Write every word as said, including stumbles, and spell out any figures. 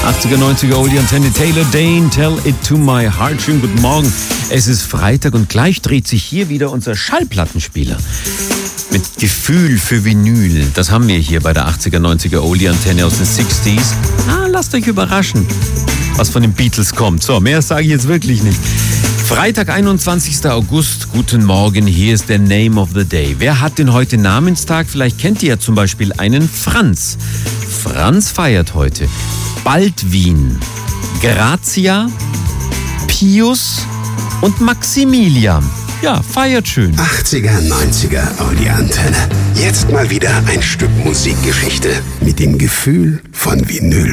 achtziger, neunziger Oldie Antenne, Taylor Dane, Tell It To My Heart. Schönen guten Morgen. Es ist Freitag und gleich dreht sich hier wieder unser Schallplattenspieler. Mit Gefühl für Vinyl. Das haben wir hier bei der achtziger, neunziger Oldie Antenne aus den sechziger. Ah, lasst euch überraschen, was von den Beatles kommt. So, mehr sage ich jetzt wirklich nicht. Freitag, einundzwanzigster August, guten Morgen, hier ist der Name of the Day. Wer hat denn heute Namenstag? Vielleicht kennt ihr ja zum Beispiel einen Franz. Franz feiert heute Baldwin, Grazia, Pius und Maximilian. Ja, feiert schön. achtziger, neunziger Oldie Antenne. Jetzt mal wieder ein Stück Musikgeschichte mit dem Gefühl von Vinyl.